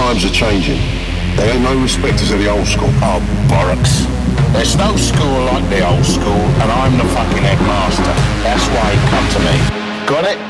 times are changing. There ain't no respecters of the old school. Oh, bollocks. There's no school like the old school, and I'm the fucking headmaster. That's why he come to me. Got it?